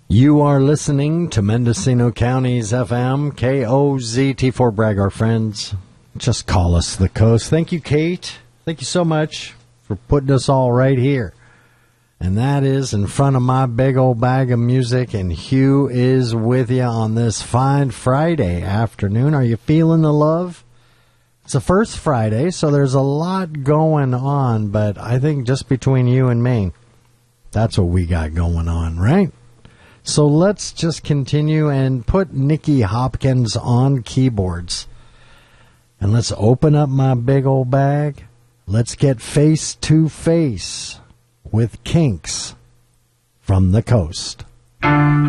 You are listening to Mendocino County's FM, KOZT for Bragg, our friends. Just call us the coast. Thank you, Kate. Thank you so much for putting us all right here. And that is in front of my big old bag of music, and Hugh is with you on this fine Friday afternoon. Are you feeling the love? It's the first Friday, so there's a lot going on, but I think just between you and me, that's what we got going on, right? So let's just continue and put Nicky Hopkins on keyboards. And let's open up my big old bag. Let's get face to face with Kinks from the coast.